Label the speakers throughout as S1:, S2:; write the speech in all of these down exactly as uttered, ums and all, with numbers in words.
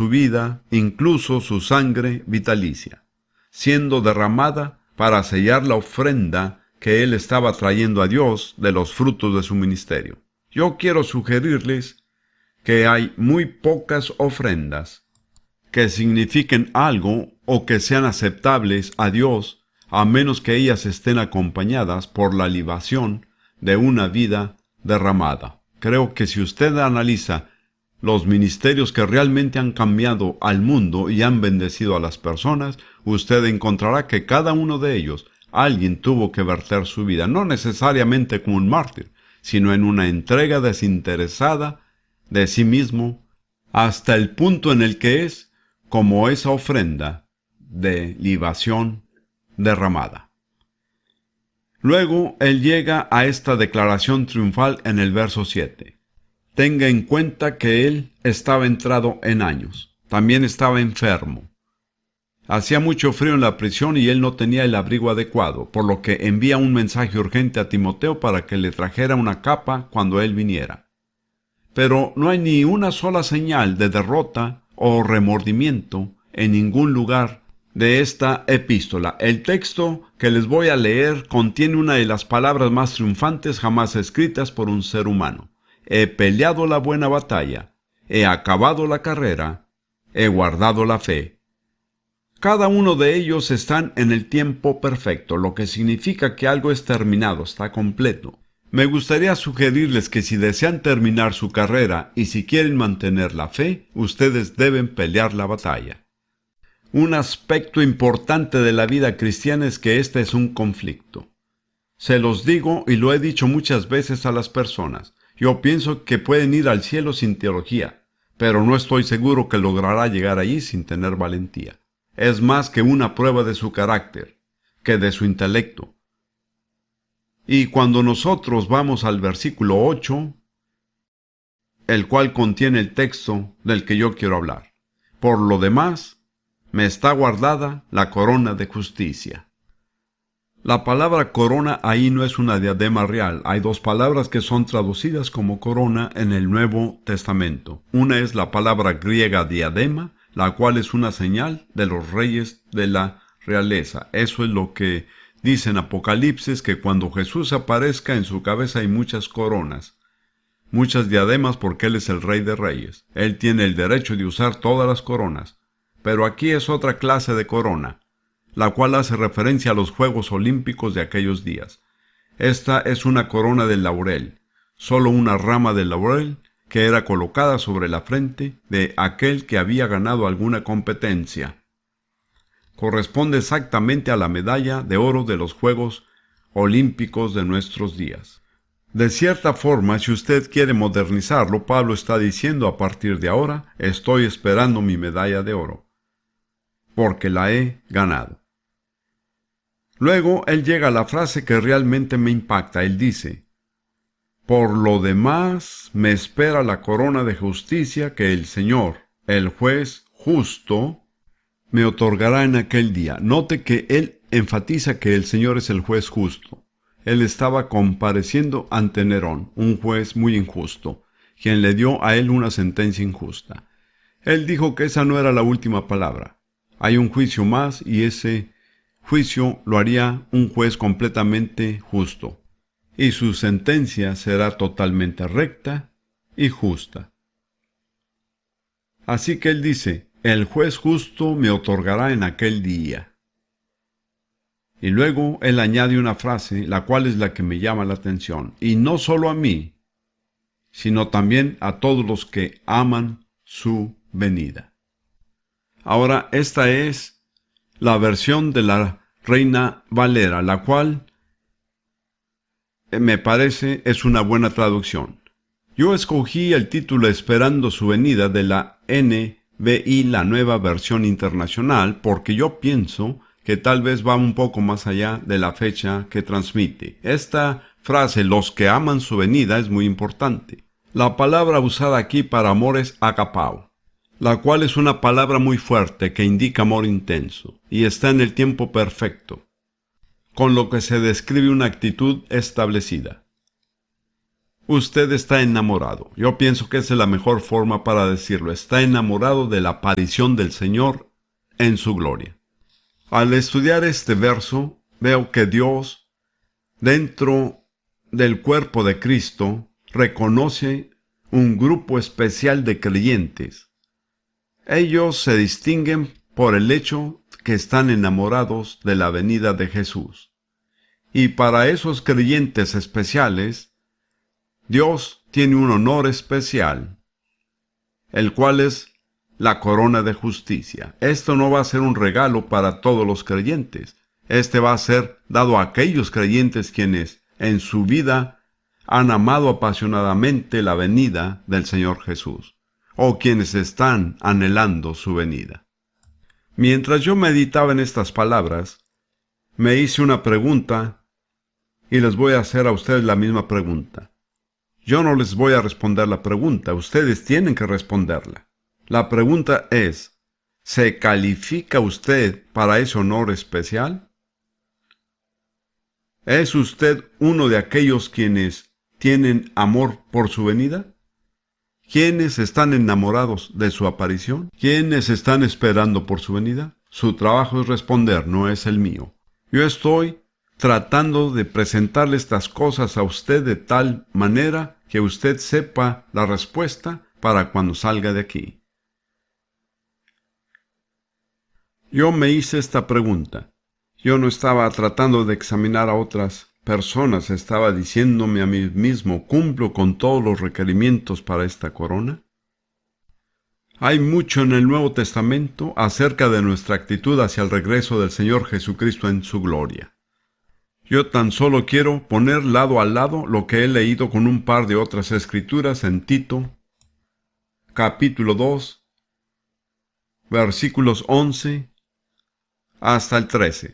S1: su vida, incluso su sangre vitalicia, siendo derramada para sellar la ofrenda que él estaba trayendo a Dios de los frutos de su ministerio. Yo quiero sugerirles que hay muy pocas ofrendas que signifiquen algo o que sean aceptables a Dios, a menos que ellas estén acompañadas por la libación de una vida derramada. Creo que si usted analiza los ministerios que realmente han cambiado al mundo y han bendecido a las personas, usted encontrará que cada uno de ellos, alguien tuvo que verter su vida, no necesariamente como un mártir, sino en una entrega desinteresada de sí mismo, hasta el punto en el que es como esa ofrenda de libación derramada. Luego él llega a esta declaración triunfal en el verso siete. Tenga en cuenta que él estaba entrado en años, también estaba enfermo. Hacía mucho frío en la prisión y él no tenía el abrigo adecuado, por lo que envía un mensaje urgente a Timoteo para que le trajera una capa cuando él viniera. Pero no hay ni una sola señal de derrota o remordimiento en ningún lugar de esta epístola. El texto que les voy a leer contiene una de las palabras más triunfantes jamás escritas por un ser humano. He peleado la buena batalla, he acabado la carrera, he guardado la fe. Cada uno de ellos están en el tiempo perfecto, lo que significa que algo es terminado, está completo. Me gustaría sugerirles que si desean terminar su carrera y si quieren mantener la fe, ustedes deben pelear la batalla. Un aspecto importante de la vida cristiana es que este es un conflicto. Se los digo y lo he dicho muchas veces a las personas. Yo pienso que pueden ir al cielo sin teología, pero no estoy seguro que logrará llegar allí sin tener valentía. Es más que una prueba de su carácter, que de su intelecto. Y cuando nosotros vamos al versículo ocho, el cual contiene el texto del que yo quiero hablar. Por lo demás, me está guardada la corona de justicia. La palabra corona ahí no es una diadema real. Hay dos palabras que son traducidas como corona en el Nuevo Testamento. Una es la palabra griega diadema, la cual es una señal de los reyes de la realeza. Eso es lo que dice en Apocalipsis, que cuando Jesús aparezca en su cabeza hay muchas coronas, muchas diademas, porque Él es el Rey de Reyes. Él tiene el derecho de usar todas las coronas. Pero aquí es otra clase de corona, la cual hace referencia a los Juegos Olímpicos de aquellos días. Esta es una corona de laurel, solo una rama de laurel que era colocada sobre la frente de aquel que había ganado alguna competencia. Corresponde exactamente a la medalla de oro de los Juegos Olímpicos de nuestros días. De cierta forma, si usted quiere modernizarlo, Pablo está diciendo a partir de ahora, estoy esperando mi medalla de oro, porque la he ganado. Luego, él llega a la frase que realmente me impacta. Él dice, por lo demás, me espera la corona de justicia que el Señor, el juez justo, me otorgará en aquel día. Note que él enfatiza que el Señor es el juez justo. Él estaba compareciendo ante Nerón, un juez muy injusto, quien le dio a él una sentencia injusta. Él dijo que esa no era la última palabra. Hay un juicio más y ese juicio lo haría un juez completamente justo, y su sentencia será totalmente recta y justa. Así que él dice, el juez justo me otorgará en aquel día. Y luego él añade una frase, la cual es la que me llama la atención, y no solo a mí, sino también a todos los que aman su venida. Ahora, esta es la versión de la Reina Valera, la cual me parece es una buena traducción. Yo escogí el título Esperando su venida de la N B I, la Nueva Versión Internacional, porque yo pienso que tal vez va un poco más allá de la fecha que transmite. Esta frase, los que aman su venida, es muy importante. La palabra usada aquí para amor es agapao, la cual es una palabra muy fuerte que indica amor intenso, y está en el tiempo perfecto, con lo que se describe una actitud establecida. Usted está enamorado. Yo pienso que esa es la mejor forma para decirlo. Está enamorado de la aparición del Señor en su gloria. Al estudiar este verso, veo que Dios, dentro del cuerpo de Cristo, reconoce un grupo especial de creyentes. Ellos se distinguen por el hecho que están enamorados de la venida de Jesús. Y para esos creyentes especiales, Dios tiene un honor especial, el cual es la corona de justicia. Esto no va a ser un regalo para todos los creyentes. Este va a ser dado a aquellos creyentes quienes en su vida han amado apasionadamente la venida del Señor Jesús, o quienes están anhelando su venida. Mientras yo meditaba en estas palabras, me hice una pregunta y les voy a hacer a ustedes la misma pregunta. Yo no les voy a responder la pregunta, ustedes tienen que responderla. La pregunta es, ¿se califica usted para ese honor especial? ¿Es usted uno de aquellos quienes tienen amor por su venida? ¿Quiénes están enamorados de su aparición? ¿Quiénes están esperando por su venida? Su trabajo es responder, no es el mío. Yo estoy tratando de presentarle estas cosas a usted de tal manera que usted sepa la respuesta para cuando salga de aquí. Yo me hice esta pregunta. Yo no estaba tratando de examinar a otras personas, estaba diciéndome a mí mismo, ¿cumplo con todos los requerimientos para esta corona? Hay mucho en el Nuevo Testamento acerca de nuestra actitud hacia el regreso del Señor Jesucristo en su gloria. Yo tan solo quiero poner lado a lado lo que he leído con un par de otras escrituras en Tito, capítulo dos, versículos once hasta el trece.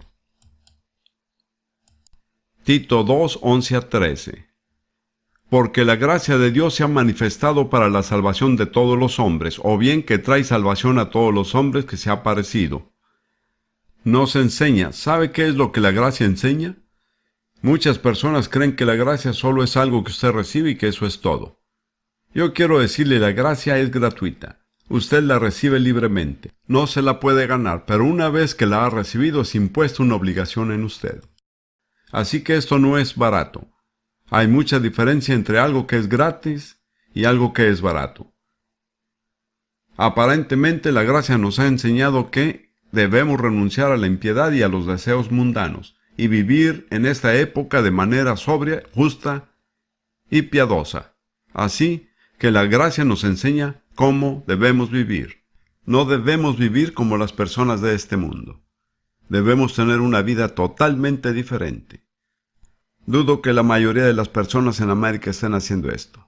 S1: Tito dos, once a trece. Porque la gracia de Dios se ha manifestado para la salvación de todos los hombres, o bien que trae salvación a todos los hombres que se ha aparecido. Nos enseña, ¿sabe qué es lo que la gracia enseña? Muchas personas creen que la gracia solo es algo que usted recibe y que eso es todo. Yo quiero decirle, la gracia es gratuita. Usted la recibe libremente. No se la puede ganar, pero una vez que la ha recibido es impuesta una obligación en usted. Así que esto no es barato. Hay mucha diferencia entre algo que es gratis y algo que es barato. Aparentemente la gracia nos ha enseñado que debemos renunciar a la impiedad y a los deseos mundanos, y vivir en esta época de manera sobria, justa y piadosa. Así que la gracia nos enseña cómo debemos vivir. No debemos vivir como las personas de este mundo. Debemos tener una vida totalmente diferente. Dudo que la mayoría de las personas en América estén haciendo esto.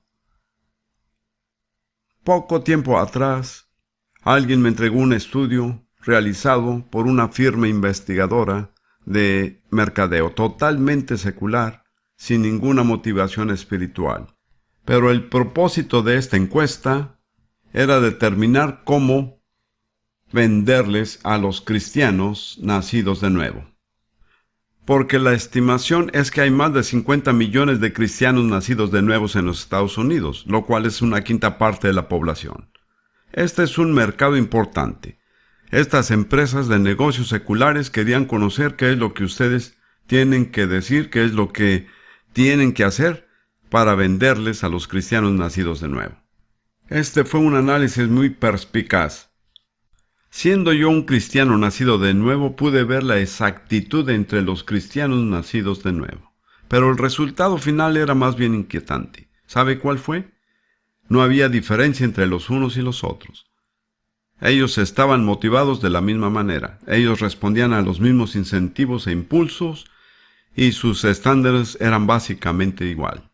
S1: Poco tiempo atrás, alguien me entregó un estudio realizado por una firma investigadora de mercadeo totalmente secular, sin ninguna motivación espiritual. Pero el propósito de esta encuesta era determinar cómo venderles a los cristianos nacidos de nuevo. Porque la estimación es que hay más de cincuenta millones de cristianos nacidos de nuevos en los Estados Unidos, lo cual es una quinta parte de la población. Este es un mercado importante. Estas empresas de negocios seculares querían conocer qué es lo que ustedes tienen que decir, qué es lo que tienen que hacer para venderles a los cristianos nacidos de nuevo. Este fue un análisis muy perspicaz. Siendo yo un cristiano nacido de nuevo, pude ver la exactitud entre los cristianos nacidos de nuevo. Pero el resultado final era más bien inquietante. ¿Sabe cuál fue? No había diferencia entre los unos y los otros. Ellos estaban motivados de la misma manera. Ellos respondían a los mismos incentivos e impulsos y sus estándares eran básicamente igual.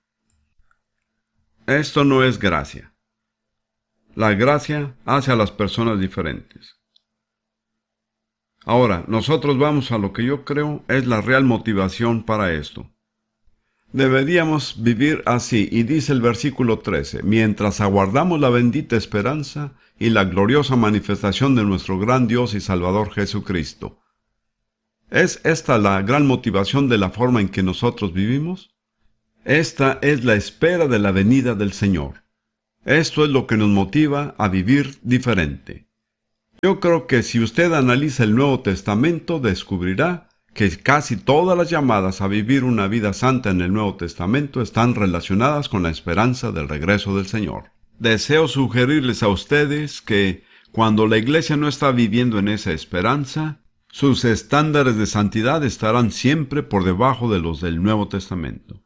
S1: Esto no es gracia. La gracia hace a las personas diferentes. Ahora, nosotros vamos a lo que yo creo es la real motivación para esto. Deberíamos vivir así, y dice el versículo trece, mientras aguardamos la bendita esperanza y la gloriosa manifestación de nuestro gran Dios y Salvador Jesucristo. ¿Es esta la gran motivación de la forma en que nosotros vivimos? Esta es la espera de la venida del Señor. Esto es lo que nos motiva a vivir diferente. Yo creo que si usted analiza el Nuevo Testamento, descubrirá que casi todas las llamadas a vivir una vida santa en el Nuevo Testamento están relacionadas con la esperanza del regreso del Señor. Deseo sugerirles a ustedes que, cuando la iglesia no está viviendo en esa esperanza, sus estándares de santidad estarán siempre por debajo de los del Nuevo Testamento.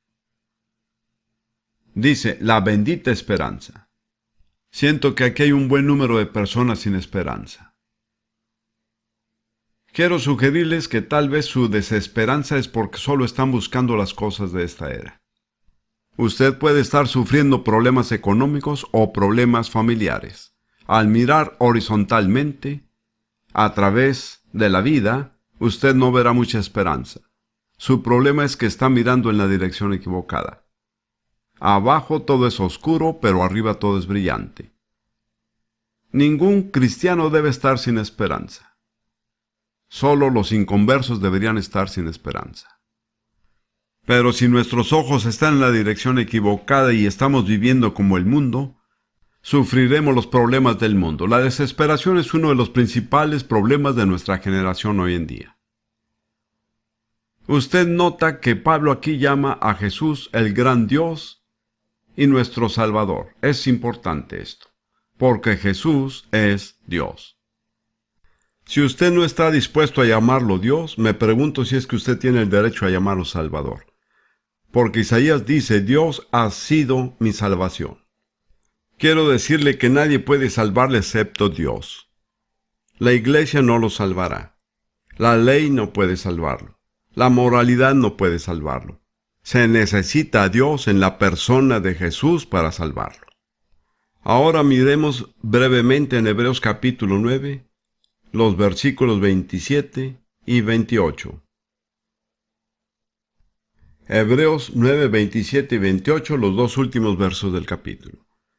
S1: Dice, la bendita esperanza. Siento que aquí hay un buen número de personas sin esperanza. Quiero sugerirles que tal vez su desesperanza es porque solo están buscando las cosas de esta era. Usted puede estar sufriendo problemas económicos o problemas familiares. Al mirar horizontalmente, a través de la vida, usted no verá mucha esperanza. Su problema es que está mirando en la dirección equivocada. Abajo todo es oscuro, pero arriba todo es brillante. Ningún cristiano debe estar sin esperanza. Solo los inconversos deberían estar sin esperanza. Pero si nuestros ojos están en la dirección equivocada y estamos viviendo como el mundo, sufriremos los problemas del mundo. La desesperación es uno de los principales problemas de nuestra generación hoy en día. Usted nota que Pablo aquí llama a Jesús el gran Dios y nuestro Salvador. Es importante esto, porque Jesús es Dios. Si usted no está dispuesto a llamarlo Dios, me pregunto si es que usted tiene el derecho a llamarlo Salvador. Porque Isaías dice, Dios ha sido mi salvación. Quiero decirle que nadie puede salvarle excepto Dios. La iglesia no lo salvará. La ley no puede salvarlo. La moralidad no puede salvarlo. Se necesita a Dios en la persona de Jesús para salvarlo. Ahora miremos brevemente en Hebreos capítulo nueve, los versículos veintisiete y veintiocho. Hebreos nueve, veintisiete y veintiocho, los dos últimos versos del capítulo.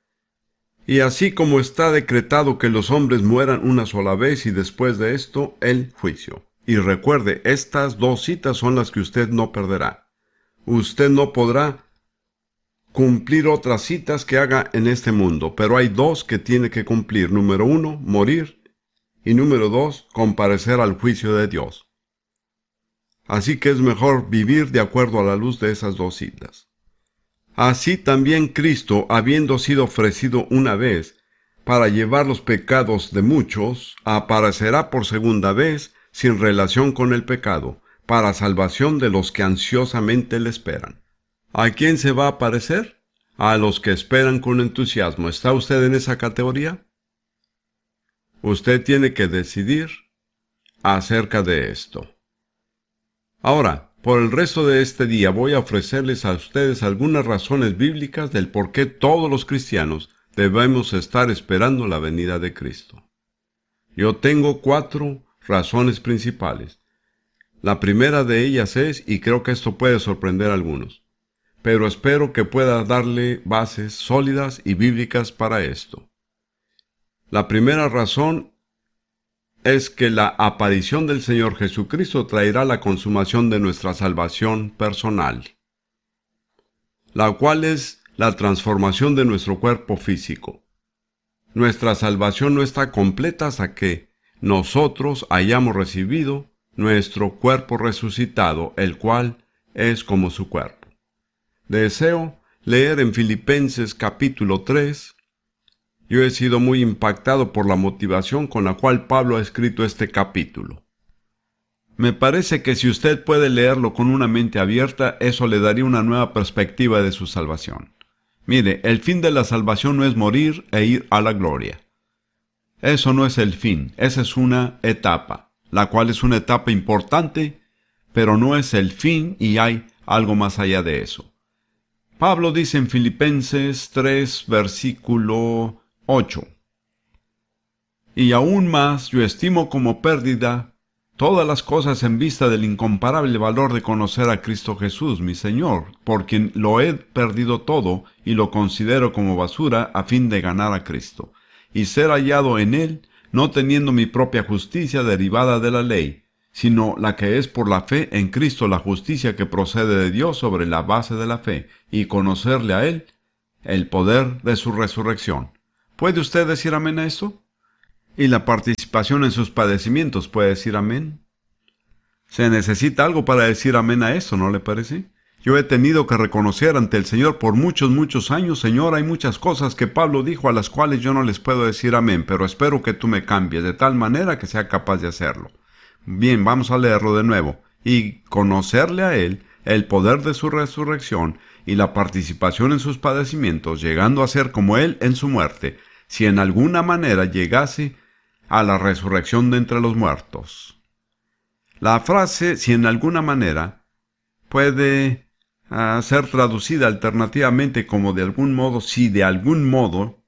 S1: Y así como está decretado que los hombres mueran una sola vez y después de esto el juicio. Y recuerde, estas dos citas son las que usted no perderá. Usted no podrá cumplir otras citas que haga en este mundo, pero hay dos que tiene que cumplir. Número uno, morir. Y número dos, comparecer al juicio de Dios. Así que es mejor vivir de acuerdo a la luz de esas dos citas. Así también Cristo, habiendo sido ofrecido una vez para llevar los pecados de muchos, aparecerá por segunda vez sin relación con el pecado, para salvación de los que ansiosamente le esperan. ¿A quién se va a aparecer? A los que esperan con entusiasmo. ¿Está usted en esa categoría? Usted tiene que decidir acerca de esto. Ahora, por el resto de este día voy a ofrecerles a ustedes algunas razones bíblicas del por qué todos los cristianos debemos estar esperando la venida de Cristo. Yo tengo cuatro razones principales. La primera de ellas es, y creo que esto puede sorprender a algunos, pero espero que pueda darle bases sólidas y bíblicas para esto. La primera razón es que la aparición del Señor Jesucristo traerá la consumación de nuestra salvación personal, la cual es la transformación de nuestro cuerpo físico. Nuestra salvación no está completa hasta que nosotros hayamos recibido nuestro cuerpo resucitado, el cual es como su cuerpo. Deseo leer en Filipenses capítulo tres. Yo he sido muy impactado por la motivación con la cual Pablo ha escrito este capítulo. Me parece que si usted puede leerlo con una mente abierta, eso le daría una nueva perspectiva de su salvación. Mire, el fin de la salvación no es morir e ir a la gloria. Eso no es el fin, esa es una etapa, la cual es una etapa importante, pero no es el fin y hay algo más allá de eso. Pablo dice en Filipenses tres, versículo ocho. Y aún más yo estimo como pérdida todas las cosas en vista del incomparable valor de conocer a Cristo Jesús, mi Señor, por quien lo he perdido todo y lo considero como basura a fin de ganar a Cristo, y ser hallado en Él, no teniendo mi propia justicia derivada de la ley, sino la que es por la fe en Cristo, la justicia que procede de Dios sobre la base de la fe, y conocerle a Él, el poder de su resurrección. ¿Puede usted decir amén a esto? Y la participación en sus padecimientos, ¿puede decir amén? Se necesita algo para decir amén a esto, ¿no le parece? Yo he tenido que reconocer ante el Señor por muchos, muchos años, Señor, hay muchas cosas que Pablo dijo a las cuales yo no les puedo decir amén, pero espero que tú me cambies de tal manera que sea capaz de hacerlo. Bien, vamos a leerlo de nuevo. Y conocerle a Él, el poder de su resurrección y la participación en sus padecimientos, llegando a ser como Él en su muerte, si en alguna manera llegase a la resurrección de entre los muertos. La frase, si en alguna manera, puede uh, ser traducida alternativamente como de algún modo, si de algún modo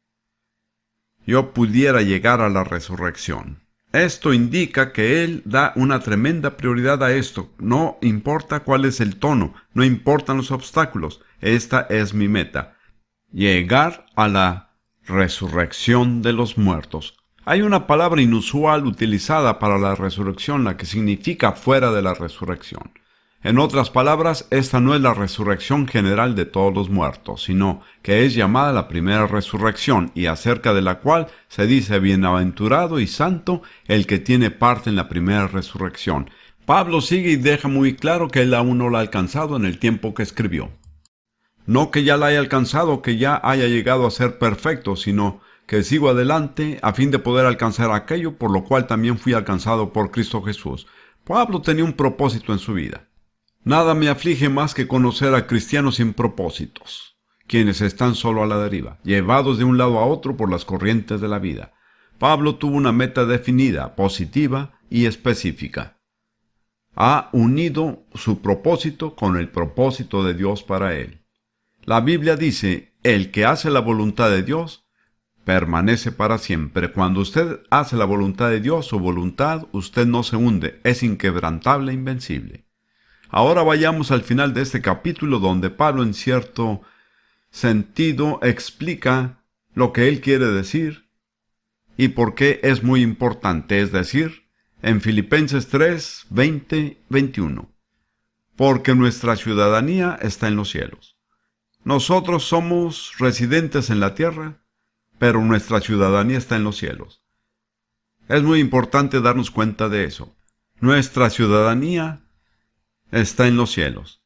S1: yo pudiera llegar a la resurrección. Esto indica que Él da una tremenda prioridad a esto. No importa cuál es el tono, no importan los obstáculos. Esta es mi meta. Llegar a la resurrección de los muertos. Hay una palabra inusual utilizada para la resurrección, la que significa fuera de la resurrección. En otras palabras, esta no es la resurrección general de todos los muertos, sino que es llamada la primera resurrección, y acerca de la cual se dice bienaventurado y santo el que tiene parte en la primera resurrección. Pablo sigue y deja muy claro que él aún no la ha alcanzado en el tiempo que escribió. No que ya la haya alcanzado, que ya haya llegado a ser perfecto, sino que sigo adelante a fin de poder alcanzar aquello por lo cual también fui alcanzado por Cristo Jesús. Pablo tenía un propósito en su vida. Nada me aflige más que conocer a cristianos sin propósitos, quienes están solo a la deriva, llevados de un lado a otro por las corrientes de la vida. Pablo tuvo una meta definida, positiva y específica. Ha unido su propósito con el propósito de Dios para él. La Biblia dice, el que hace la voluntad de Dios, permanece para siempre. Cuando usted hace la voluntad de Dios, su voluntad, usted no se hunde, es inquebrantable e invencible. Ahora vayamos al final de este capítulo donde Pablo en cierto sentido explica lo que él quiere decir y por qué es muy importante, es decir, en Filipenses tres, veinte, veintiuno. Porque nuestra ciudadanía está en los cielos. Nosotros somos residentes en la tierra, pero nuestra ciudadanía está en los cielos. Es muy importante darnos cuenta de eso. Nuestra ciudadanía está en los cielos,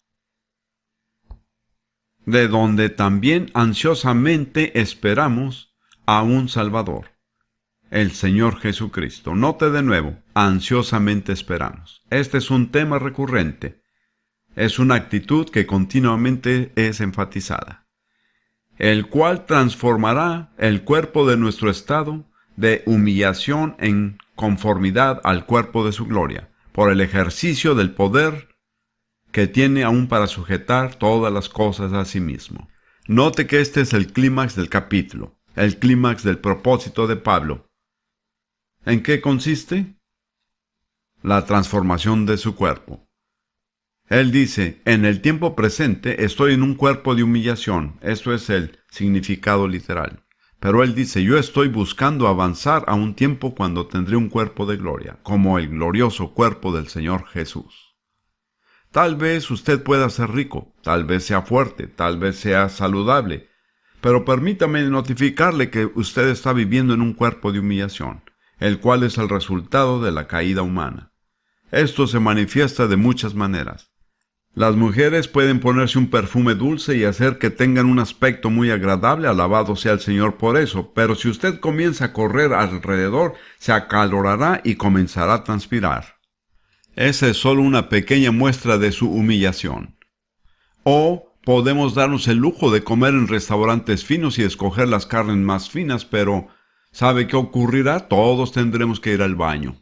S1: de donde también ansiosamente esperamos a un Salvador, el Señor Jesucristo. Note de nuevo, ansiosamente esperamos. Este es un tema recurrente. Es una actitud que continuamente es enfatizada, el cual transformará el cuerpo de nuestro estado de humillación en conformidad al cuerpo de su gloria, por el ejercicio del poder que tiene aún para sujetar todas las cosas a sí mismo. Note que este es el clímax del capítulo, el clímax del propósito de Pablo. ¿En qué consiste? La transformación de su cuerpo. Él dice, en el tiempo presente estoy en un cuerpo de humillación. Esto es el significado literal. Pero él dice, yo estoy buscando avanzar a un tiempo cuando tendré un cuerpo de gloria, como el glorioso cuerpo del Señor Jesús. Tal vez usted pueda ser rico, tal vez sea fuerte, tal vez sea saludable, pero permítame notificarle que usted está viviendo en un cuerpo de humillación, el cual es el resultado de la caída humana. Esto se manifiesta de muchas maneras. Las mujeres pueden ponerse un perfume dulce y hacer que tengan un aspecto muy agradable, alabado sea el Señor por eso, pero si usted comienza a correr alrededor, se acalorará y comenzará a transpirar. Esa es solo una pequeña muestra de su humillación. O podemos darnos el lujo de comer en restaurantes finos y escoger las carnes más finas, pero ¿sabe qué ocurrirá? Todos tendremos que ir al baño.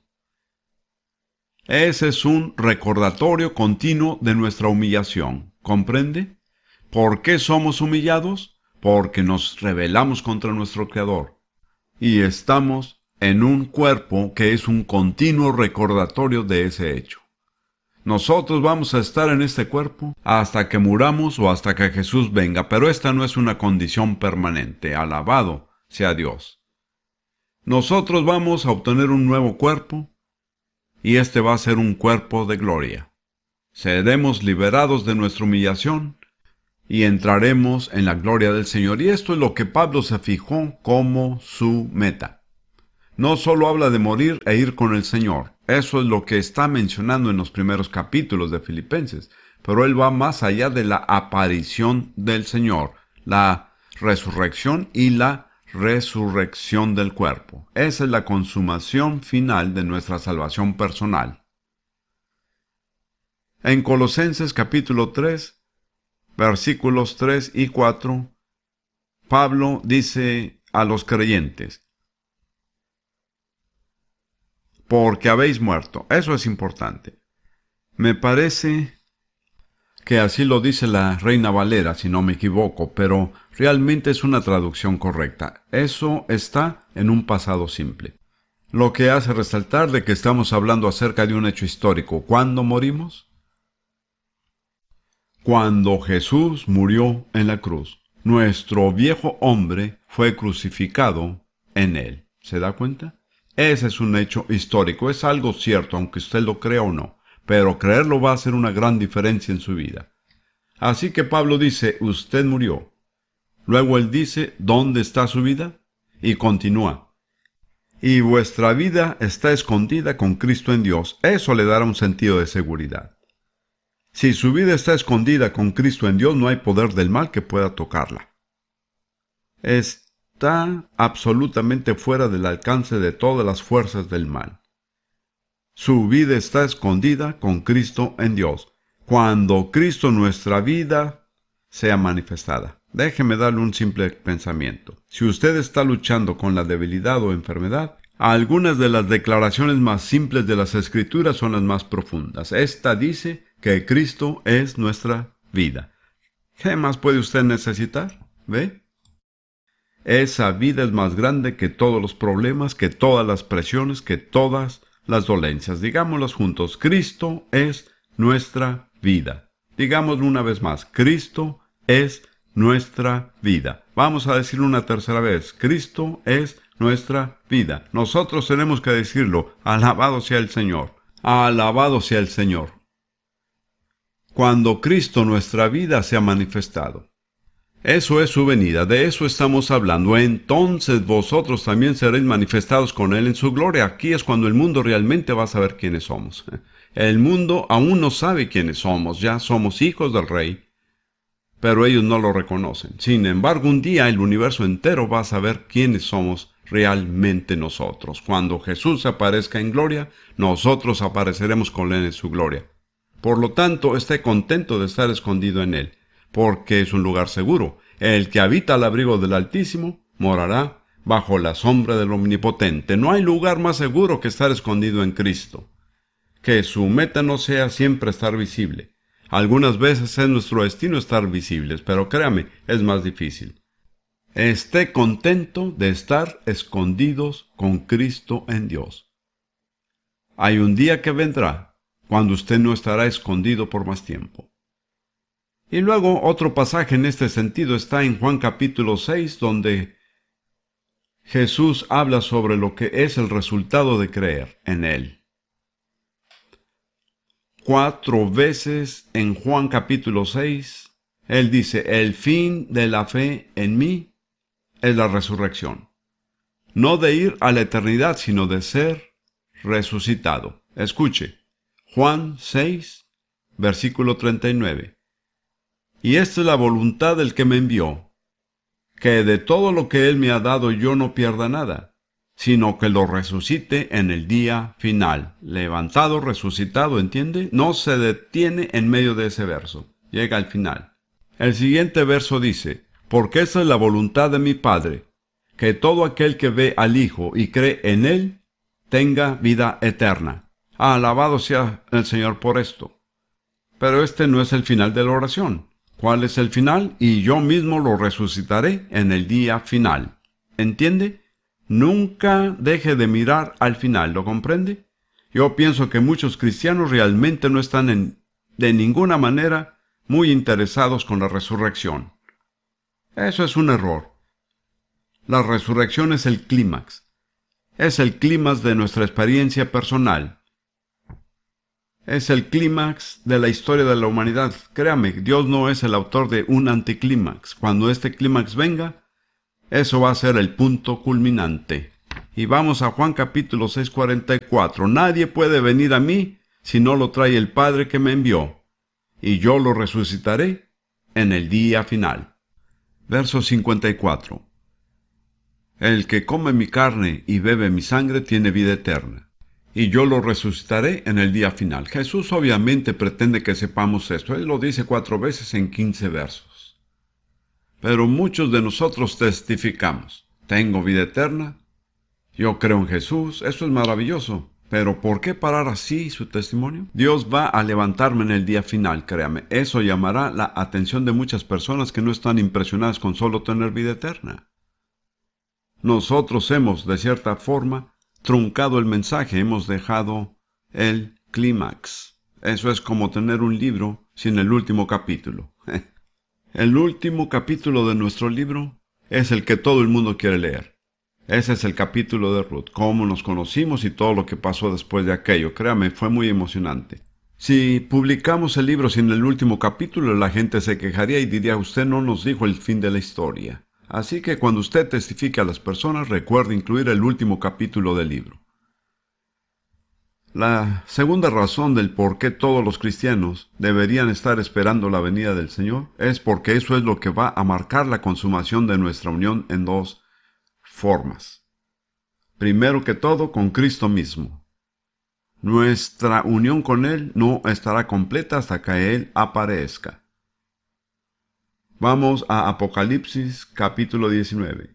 S1: Ese es un recordatorio continuo de nuestra humillación. ¿Comprende? ¿Por qué somos humillados? Porque nos rebelamos contra nuestro Creador. Y estamos en un cuerpo que es un continuo recordatorio de ese hecho. Nosotros vamos a estar en este cuerpo hasta que muramos o hasta que Jesús venga, pero esta no es una condición permanente. Alabado sea Dios. Nosotros vamos a obtener un nuevo cuerpo y este va a ser un cuerpo de gloria. Seremos liberados de nuestra humillación y entraremos en la gloria del Señor. Y esto es lo que Pablo se fijó como su meta. No solo habla de morir e ir con el Señor. Eso es lo que está mencionando en los primeros capítulos de Filipenses. Pero él va más allá de la aparición del Señor, la resurrección y la resurrección del cuerpo. Esa es la consumación final de nuestra salvación personal. En Colosenses capítulo tres, versículos tres y cuatro, Pablo dice a los creyentes: porque habéis muerto. Eso es importante. Me parece que así lo dice la Reina Valera, si no me equivoco, pero realmente es una traducción correcta. Eso está en un pasado simple, lo que hace resaltar de que estamos hablando acerca de un hecho histórico. ¿Cuándo morimos? Cuando Jesús murió en la cruz. Nuestro viejo hombre fue crucificado en él. ¿Se da cuenta? Ese es un hecho histórico, es algo cierto, aunque usted lo crea o no, pero creerlo va a hacer una gran diferencia en su vida. Así que Pablo dice, usted murió. Luego él dice, ¿dónde está su vida? Y continúa, y vuestra vida está escondida con Cristo en Dios. Eso le dará un sentido de seguridad. Si su vida está escondida con Cristo en Dios, no hay poder del mal que pueda tocarla. Está absolutamente fuera del alcance de todas las fuerzas del mal. Su vida está escondida con Cristo en Dios. Cuando Cristo nuestra vida sea manifestada. Déjeme darle un simple pensamiento. Si usted está luchando con la debilidad o enfermedad, algunas de las declaraciones más simples de las Escrituras son las más profundas. Esta dice que Cristo es nuestra vida. ¿Qué más puede usted necesitar? ¿Ve? Esa vida es más grande que todos los problemas, que todas las presiones, que todas las dolencias. Digámoslas juntos. Cristo es nuestra vida. Digámoslo una vez más. Cristo es nuestra vida. Vamos a decirlo una tercera vez. Cristo es nuestra vida. Nosotros tenemos que decirlo. Alabado sea el Señor. Alabado sea el Señor. Cuando Cristo nuestra vida se ha manifestado. Eso es su venida, de eso estamos hablando. Entonces vosotros también seréis manifestados con Él en su gloria. Aquí es cuando el mundo realmente va a saber quiénes somos. El mundo aún no sabe quiénes somos, ya somos hijos del Rey, pero ellos no lo reconocen. Sin embargo, un día el universo entero va a saber quiénes somos realmente nosotros. Cuando Jesús aparezca en gloria, nosotros apareceremos con Él en su gloria. Por lo tanto, esté contento de estar escondido en Él, porque es un lugar seguro. El que habita al abrigo del Altísimo morará bajo la sombra del Omnipotente. No hay lugar más seguro que estar escondido en Cristo. Que su meta no sea siempre estar visible. Algunas veces es nuestro destino estar visibles, pero créame, es más difícil. Esté contento de estar escondidos con Cristo en Dios. Hay un día que vendrá, cuando usted no estará escondido por más tiempo. Y luego otro pasaje en este sentido está en Juan capítulo seis, donde Jesús habla sobre lo que es el resultado de creer en Él. Cuatro veces en Juan capítulo seis, Él dice, el fin de la fe en mí es la resurrección. No de ir a la eternidad, sino de ser resucitado. Escuche, Juan seis, versículo treinta y nueve. Y esta es la voluntad del que me envió, que de todo lo que Él me ha dado yo no pierda nada, sino que lo resucite en el día final. Levantado, resucitado, ¿entiende? No se detiene en medio de ese verso. Llega al final. El siguiente verso dice, porque esa es la voluntad de mi Padre, que todo aquel que ve al Hijo y cree en Él, tenga vida eterna. Alabado sea el Señor por esto. Pero este no es el final de la oración. ¿Cuál es el final? Y yo mismo lo resucitaré en el día final. ¿Entiende? Nunca deje de mirar al final, ¿lo comprende? Yo pienso que muchos cristianos realmente no están en, de ninguna manera muy interesados con la resurrección. Eso es un error. La resurrección es el clímax. Es el clímax de nuestra experiencia personal. Es el clímax de la historia de la humanidad. Créame, Dios no es el autor de un anticlímax. Cuando este clímax venga, eso va a ser el punto culminante. Y vamos a Juan capítulo seis, cuarenta y cuatro. Nadie puede venir a mí si no lo trae el Padre que me envió, y yo lo resucitaré en el día final. Verso cincuenta y cuatro. El que come mi carne y bebe mi sangre tiene vida eterna, y yo lo resucitaré en el día final. Jesús obviamente pretende que sepamos esto. Él lo dice cuatro veces en quince versos. Pero muchos de nosotros testificamos: tengo vida eterna, yo creo en Jesús, eso es maravilloso. Pero ¿por qué parar así su testimonio? Dios va a levantarme en el día final, créame. Eso llamará la atención de muchas personas que no están impresionadas con solo tener vida eterna. Nosotros hemos, de cierta forma, truncado el mensaje, hemos dejado el clímax. Eso es como tener un libro sin el último capítulo. El último capítulo de nuestro libro es el que todo el mundo quiere leer. Ese es el capítulo de Ruth, cómo nos conocimos y todo lo que pasó después de aquello. Créame, fue muy emocionante. Si publicamos el libro sin el último capítulo, la gente se quejaría y diría: usted no nos dijo el fin de la historia. Así que cuando usted testifique a las personas, recuerde incluir el último capítulo del libro. La segunda razón del por qué todos los cristianos deberían estar esperando la venida del Señor es porque eso es lo que va a marcar la consumación de nuestra unión en dos formas. Primero que todo, con Cristo mismo. Nuestra unión con Él no estará completa hasta que Él aparezca. Vamos a Apocalipsis capítulo diecinueve.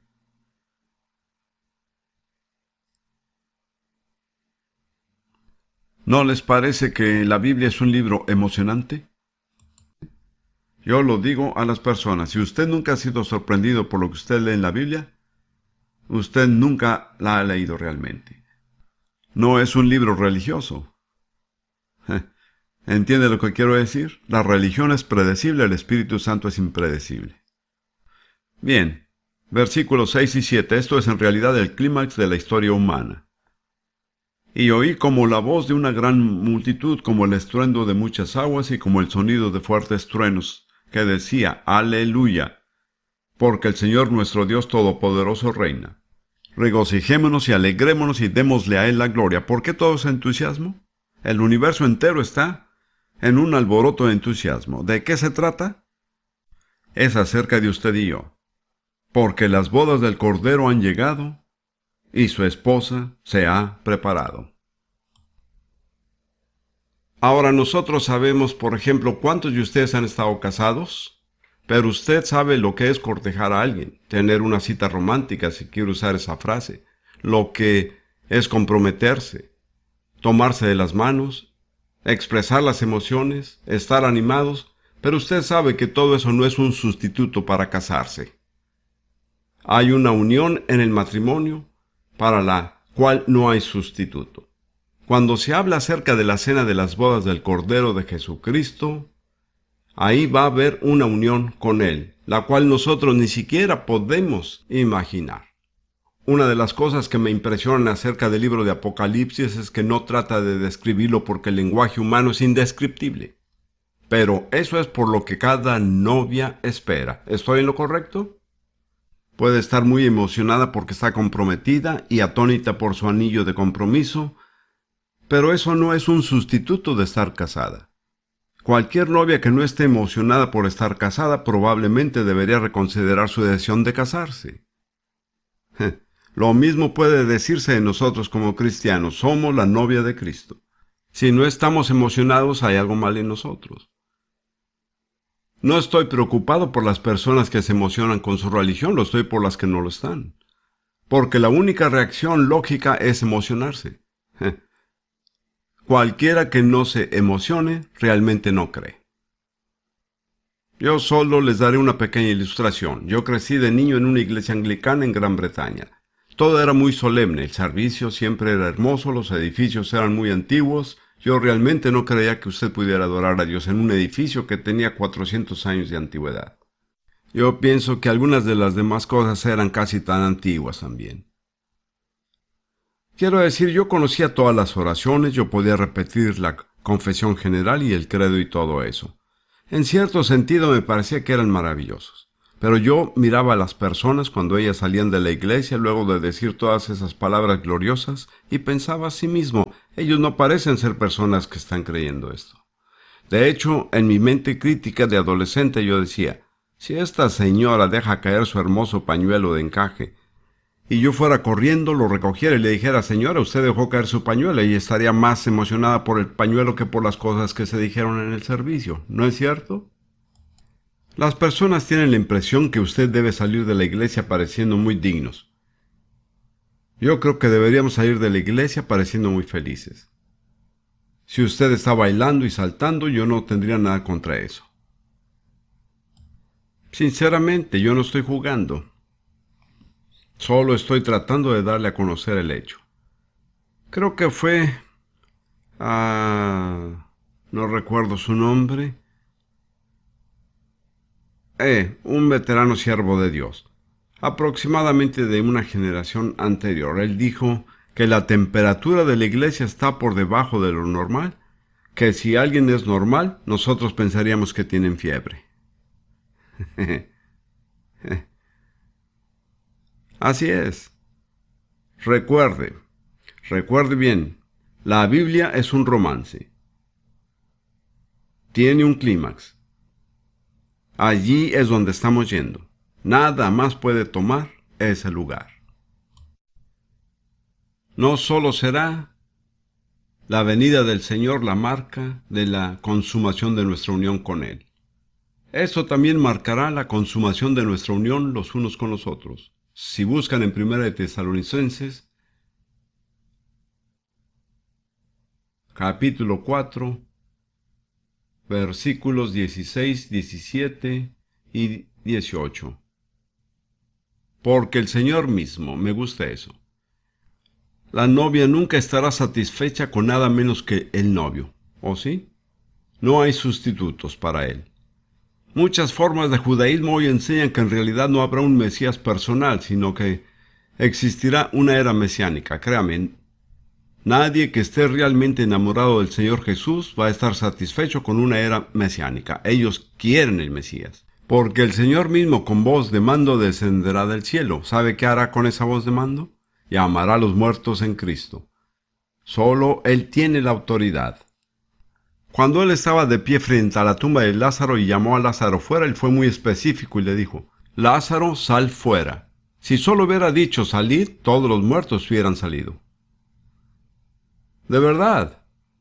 S1: ¿No les parece que la Biblia es un libro emocionante? Yo lo digo a las personas: si usted nunca ha sido sorprendido por lo que usted lee en la Biblia, usted nunca la ha leído realmente. No es un libro religioso. ¿Entiende lo que quiero decir? La religión es predecible, el Espíritu Santo es impredecible. Bien, versículos seis y siete. Esto es en realidad el clímax de la historia humana. Y oí como la voz de una gran multitud, como el estruendo de muchas aguas y como el sonido de fuertes truenos, que decía: Aleluya, porque el Señor nuestro Dios Todopoderoso reina. Regocijémonos y alegrémonos y démosle a Él la gloria. ¿Por qué todo ese entusiasmo? El universo entero está en un alboroto de entusiasmo. ¿De qué se trata? Es acerca de usted y yo. Porque las bodas del Cordero han llegado y su esposa se ha preparado. Ahora nosotros sabemos, por ejemplo, cuántos de ustedes han estado casados. Pero usted sabe lo que es cortejar a alguien, tener una cita romántica, si quiere usar esa frase, lo que es comprometerse, tomarse de las manos, expresar las emociones, estar animados, pero usted sabe que todo eso no es un sustituto para casarse. Hay una unión en el matrimonio para la cual no hay sustituto. Cuando se habla acerca de la cena de las bodas del Cordero de Jesucristo, ahí va a haber una unión con Él, la cual nosotros ni siquiera podemos imaginar. Una de las cosas que me impresionan acerca del libro de Apocalipsis es que no trata de describirlo porque el lenguaje humano es indescriptible. Pero eso es por lo que cada novia espera. ¿Estoy en lo correcto? Puede estar muy emocionada porque está comprometida y atónita por su anillo de compromiso, pero eso no es un sustituto de estar casada. Cualquier novia que no esté emocionada por estar casada probablemente debería reconsiderar su decisión de casarse. Lo mismo puede decirse de nosotros como cristianos. Somos la novia de Cristo. Si no estamos emocionados, hay algo mal en nosotros. No estoy preocupado por las personas que se emocionan con su religión, lo estoy por las que no lo están. Porque la única reacción lógica es emocionarse. Cualquiera que no se emocione, realmente no cree. Yo solo les daré una pequeña ilustración. Yo crecí de niño en una iglesia anglicana en Gran Bretaña. Todo era muy solemne, el servicio siempre era hermoso, los edificios eran muy antiguos. Yo realmente no creía que usted pudiera adorar a Dios en un edificio que tenía cuatrocientos años de antigüedad. Yo pienso que algunas de las demás cosas eran casi tan antiguas también. Quiero decir, yo conocía todas las oraciones, yo podía repetir la confesión general y el credo y todo eso. En cierto sentido me parecía que eran maravillosos. Pero yo miraba a las personas cuando ellas salían de la iglesia luego de decir todas esas palabras gloriosas y pensaba a sí mismo, ellos no parecen ser personas que están creyendo esto. De hecho, en mi mente crítica de adolescente yo decía, si esta señora deja caer su hermoso pañuelo de encaje, y yo fuera corriendo, lo recogiera y le dijera, señora, usted dejó caer su pañuelo, y estaría más emocionada por el pañuelo que por las cosas que se dijeron en el servicio, ¿no es cierto? Las personas tienen la impresión que usted debe salir de la iglesia pareciendo muy dignos. Yo creo que deberíamos salir de la iglesia pareciendo muy felices. Si usted está bailando y saltando, yo no tendría nada contra eso. Sinceramente, yo no estoy jugando. Solo estoy tratando de darle a conocer el hecho. Creo que fue... Ah, no recuerdo su nombre. Eh, un veterano siervo de Dios, aproximadamente de una generación anterior. Él dijo que la temperatura de la iglesia está por debajo de lo normal, que si alguien es normal, nosotros pensaríamos que tienen fiebre. Así es. Recuerde, recuerde bien, la Biblia es un romance. Tiene un clímax. Allí es donde estamos yendo. Nada más puede tomar ese lugar. No solo será la venida del Señor la marca de la consumación de nuestra unión con Él. Eso también marcará la consumación de nuestra unión los unos con los otros. Si buscan en Primera de Tesalonicenses, capítulo cuatro, versículos dieciséis, diecisiete y dieciocho. Porque el Señor mismo, me gusta eso. La novia nunca estará satisfecha con nada menos que el novio, ¿o sí? No hay sustitutos para él. Muchas formas de judaísmo hoy enseñan que en realidad no habrá un Mesías personal, sino que existirá una era mesiánica. Créame, nadie que esté realmente enamorado del Señor Jesús va a estar satisfecho con una era mesiánica. Ellos quieren el Mesías. Porque el Señor mismo con voz de mando descenderá del cielo. ¿Sabe qué hará con esa voz de mando? Llamará a los muertos en Cristo. Solo Él tiene la autoridad. Cuando Él estaba de pie frente a la tumba de Lázaro y llamó a Lázaro fuera, Él fue muy específico y le dijo, Lázaro, sal fuera. Si solo hubiera dicho salir, todos los muertos hubieran salido. De verdad.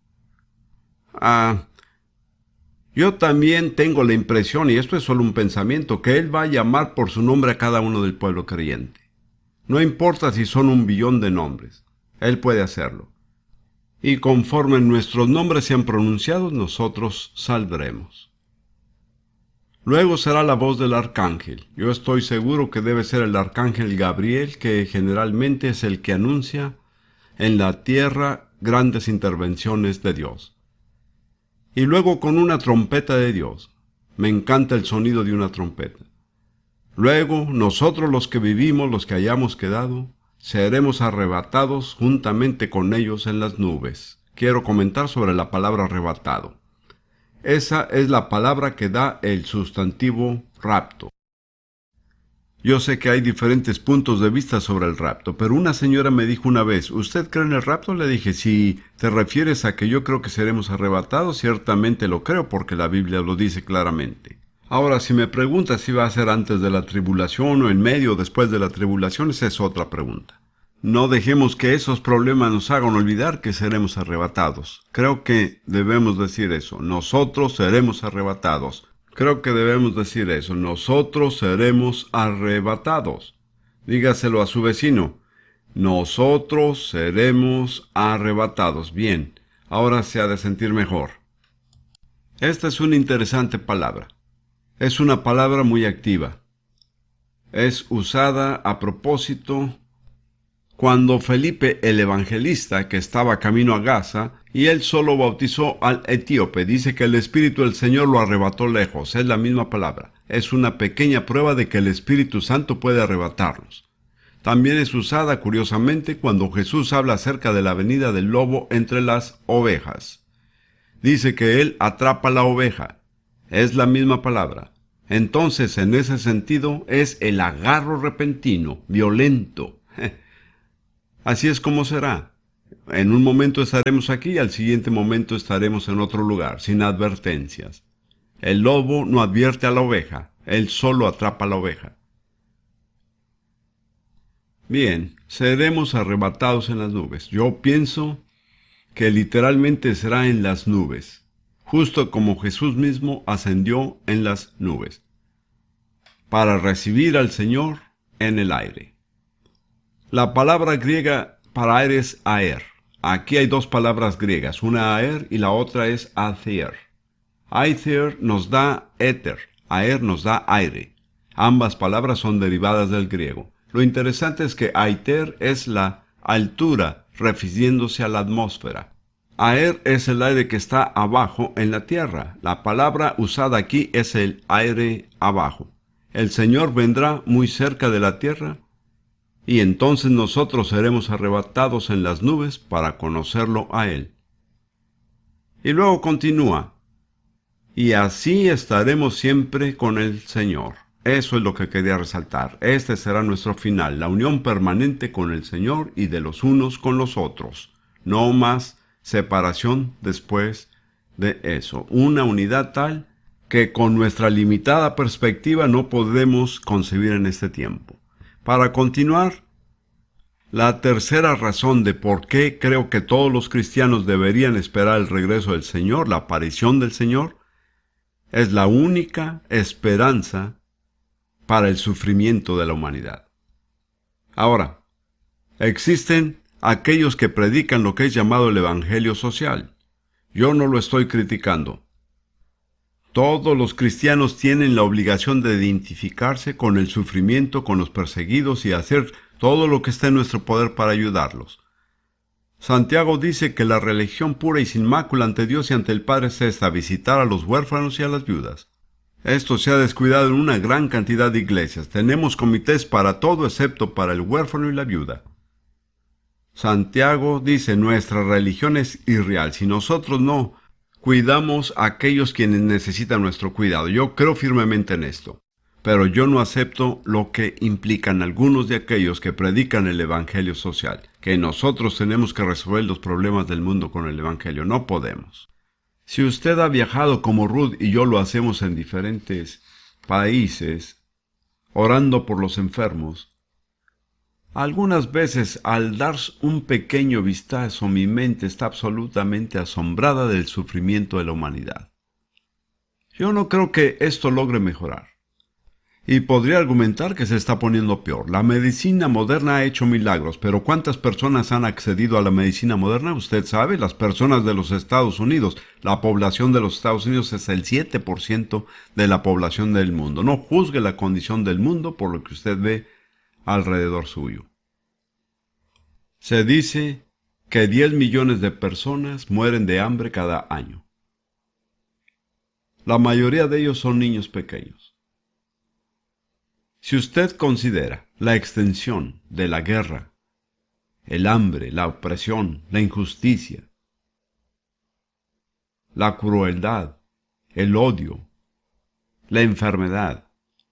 S1: Ah, yo también tengo la impresión, y esto es solo un pensamiento, que Él va a llamar por su nombre a cada uno del pueblo creyente. No importa si son un billón de nombres, Él puede hacerlo. Y conforme nuestros nombres sean pronunciados, nosotros saldremos. Luego será la voz del arcángel. Yo estoy seguro que debe ser el arcángel Gabriel, que generalmente es el que anuncia en la tierra grandes intervenciones de Dios. Y luego con una trompeta de Dios. Me encanta el sonido de una trompeta. Luego, nosotros los que vivimos, los que hayamos quedado, seremos arrebatados juntamente con ellos en las nubes. Quiero comentar sobre la palabra arrebatado. Esa es la palabra que da el sustantivo rapto. Yo sé que hay diferentes puntos de vista sobre el rapto, pero una señora me dijo una vez, ¿usted cree en el rapto? Le dije, si te refieres a que yo creo que seremos arrebatados, ciertamente lo creo porque la Biblia lo dice claramente. Ahora, si me preguntas si va a ser antes de la tribulación o en medio o después de la tribulación, esa es otra pregunta. No dejemos que esos problemas nos hagan olvidar que seremos arrebatados. Creo que debemos decir eso. Nosotros seremos arrebatados. Creo que debemos decir eso. Nosotros seremos arrebatados. Dígaselo a su vecino. Nosotros seremos arrebatados. Bien, ahora se ha de sentir mejor. Esta es una interesante palabra. Es una palabra muy activa. Es usada a propósito cuando Felipe el evangelista, que estaba camino a Gaza, y él solo bautizó al etíope, dice que el Espíritu del Señor lo arrebató lejos. Es la misma palabra. Es una pequeña prueba de que el Espíritu Santo puede arrebatarnos. También es usada, curiosamente, cuando Jesús habla acerca de la venida del lobo entre las ovejas. dice que Él atrapa la oveja. Es la misma palabra. Entonces, en ese sentido, es el agarro repentino, violento. Así es como será. En un momento estaremos aquí y al siguiente momento estaremos en otro lugar, sin advertencias. El lobo no advierte a la oveja, él solo atrapa a la oveja. Bien, seremos arrebatados en las nubes. Yo pienso que literalmente será en las nubes, justo como Jesús mismo ascendió en las nubes, para recibir al Señor en el aire. La palabra griega para aire es aer. Aquí hay dos palabras griegas, una aer y la otra es aether. Aether nos da éter, aer nos da aire. Ambas palabras son derivadas del griego. Lo interesante es que aether es la altura refiriéndose a la atmósfera. Aer es el aire que está abajo en la tierra. La palabra usada aquí es el aire abajo. El Señor vendrá muy cerca de la tierra y entonces nosotros seremos arrebatados en las nubes para conocerlo a Él. Y luego continúa, y así estaremos siempre con el Señor. Eso es lo que quería resaltar. Este será nuestro final, la unión permanente con el Señor y de los unos con los otros. No más separación después de eso. Una unidad tal que con nuestra limitada perspectiva no podemos concebir en este tiempo. Para continuar, la tercera razón de por qué creo que todos los cristianos deberían esperar el regreso del Señor, la aparición del Señor, es la única esperanza para el sufrimiento de la humanidad. Ahora, existen aquellos que predican lo que es llamado el evangelio social. Yo no lo estoy criticando. Todos los cristianos tienen la obligación de identificarse con el sufrimiento, con los perseguidos y hacer todo lo que esté en nuestro poder para ayudarlos. Santiago dice que la religión pura y sin mácula ante Dios y ante el Padre es esta: visitar a los huérfanos y a las viudas. Esto se ha descuidado en una gran cantidad de iglesias. Tenemos comités para todo excepto para el huérfano y la viuda. Santiago dice, nuestra religión es irreal si nosotros no cuidamos a aquellos quienes necesitan nuestro cuidado. Yo creo firmemente en esto, pero yo no acepto lo que implican algunos de aquellos que predican el evangelio social, que nosotros tenemos que resolver los problemas del mundo con el evangelio. No podemos. Si usted ha viajado como Ruth y yo lo hacemos en diferentes países, orando por los enfermos, algunas veces al dar un pequeño vistazo mi mente está absolutamente asombrada del sufrimiento de la humanidad. Yo no creo que esto logre mejorar. Y podría argumentar que se está poniendo peor. La medicina moderna ha hecho milagros, pero ¿cuántas personas han accedido a la medicina moderna? Usted sabe, las personas de los Estados Unidos. La población de los Estados Unidos es el siete por ciento de la población del mundo. No juzgue la condición del mundo por lo que usted ve alrededor suyo. Se dice que diez millones de personas mueren de hambre cada año. La mayoría de ellos son niños pequeños. Si usted considera la extensión de la guerra, el hambre, la opresión, la injusticia, la crueldad, el odio, la enfermedad,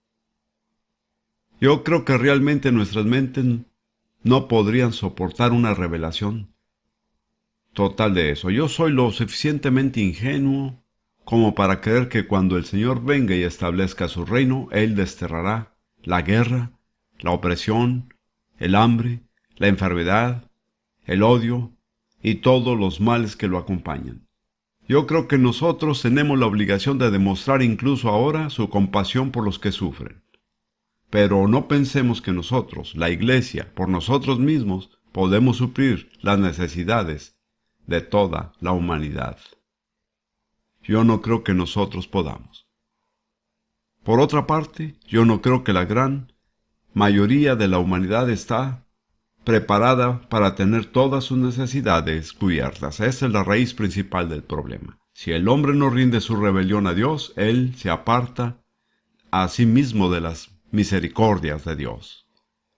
S1: yo creo que realmente nuestras mentes no podrían soportar una revelación total de eso. Yo soy lo suficientemente ingenuo como para creer que cuando el Señor venga y establezca su reino, Él desterrará la guerra, la opresión, el hambre, la enfermedad, el odio y todos los males que lo acompañan. Yo creo que nosotros tenemos la obligación de demostrar incluso ahora su compasión por los que sufren. Pero no pensemos que nosotros, la Iglesia, por nosotros mismos, podemos suplir las necesidades de toda la humanidad. Yo no creo que nosotros podamos. Por otra parte, yo no creo que la gran mayoría de la humanidad está preparada para tener todas sus necesidades cubiertas. Esa es la raíz principal del problema. Si el hombre no rinde su rebelión a Dios, él se aparta a sí mismo de las misericordias de Dios.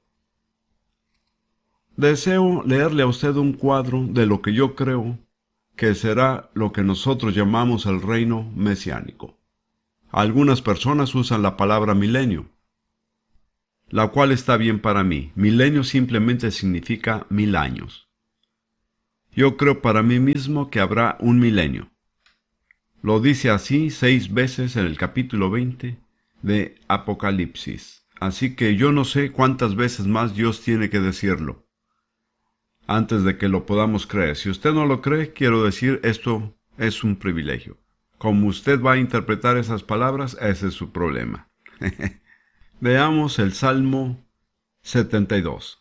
S1: Deseo leerle a usted un cuadro de lo que yo creo que será lo que nosotros llamamos el reino mesiánico. Algunas personas usan la palabra milenio, la cual está bien para mí. Milenio simplemente significa mil años. Yo creo para mí mismo que habrá un milenio. Lo dice así seis veces en el capítulo veinte de Apocalipsis. Así que yo no sé cuántas veces más Dios tiene que decirlo antes de que lo podamos creer. Si usted no lo cree, quiero decir, esto es un privilegio. Como usted va a interpretar esas palabras, ese es su problema. Veamos el Salmo setenta y dos,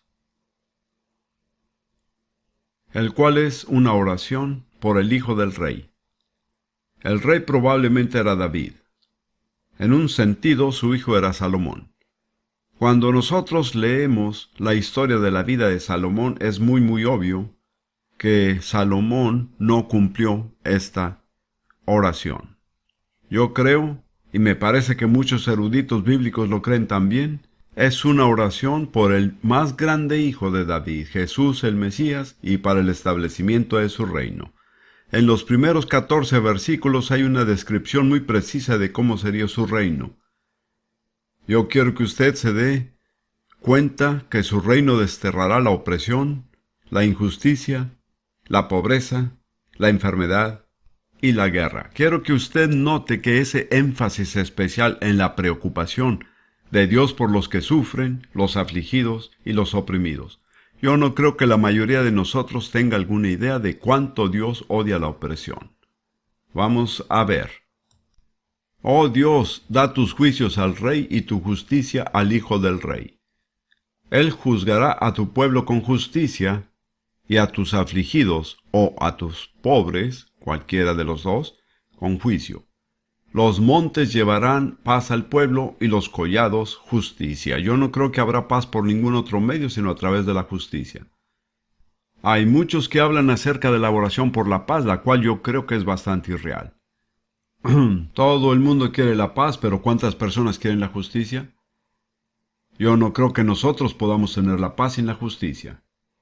S1: el cual es una oración por el hijo del rey. El rey probablemente era David. En un sentido, su hijo era Salomón. Cuando nosotros leemos la historia de la vida de Salomón, es muy muy obvio que Salomón no cumplió esta oración. Yo creo, y me parece que muchos eruditos bíblicos lo creen también, es una oración por el más grande hijo de David, Jesús el Mesías, y para el establecimiento de su reino. En los primeros catorce versículos hay una descripción muy precisa de cómo sería su reino. Yo quiero que usted se dé cuenta que su reino desterrará la opresión, la injusticia, la pobreza, la enfermedad y la guerra. Quiero que usted note que ese énfasis especial en la preocupación de Dios por los que sufren, los afligidos y los oprimidos. Yo no creo que la mayoría de nosotros tenga alguna idea de cuánto Dios odia la opresión. Vamos a ver. Oh Dios, da tus juicios al rey y tu justicia al hijo del rey. Él juzgará a tu pueblo con justicia, y a tus afligidos o a tus pobres, cualquiera de los dos, con juicio. Los montes llevarán paz al pueblo y los collados justicia. Yo no creo que habrá paz por ningún otro medio sino a través de la justicia. Hay muchos que hablan acerca de la oración por la paz, la cual yo creo que es bastante irreal. Todo el mundo quiere la paz, pero ¿cuántas personas quieren la justicia? Yo no creo que nosotros podamos tener la paz sin la justicia.